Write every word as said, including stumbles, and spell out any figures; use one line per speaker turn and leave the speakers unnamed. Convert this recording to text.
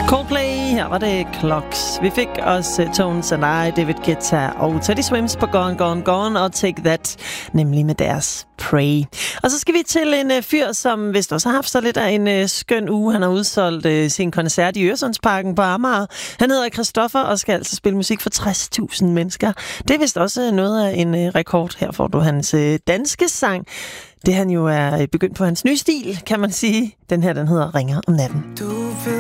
Coldplay, her var det Clocks. Vi fik også uh, Tones and I, David Guetta og Teddy Swims på Gone, Gone, Gone og Take That, nemlig med deres Pray. Og så skal vi til en uh, fyr, som vist også har haft så lidt af en uh, skøn uge. Han har udsolgt uh, sin koncert i Øresundsparken på Amager. Han hedder Christoffer og skal altså spille musik for tres tusind mennesker. Det er vist også noget af en uh, rekord. Her får du hans uh, danske sang. Det han jo er begyndt på hans nye stil, kan man sige. Den her, den hedder Ringer om natten.